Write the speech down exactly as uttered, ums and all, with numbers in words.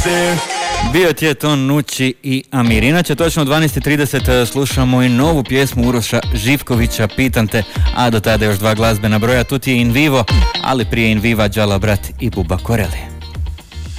Bio ti je to Nući i Amir. Inače, točno u dvanaest i trideset slušamo i novu pjesmu Uroša Živkovića, Pitam te, a do tada još dva glazbena broja. Tu ti je In Vivo, ali prije In Viva Đala Brat i Buba Koreli.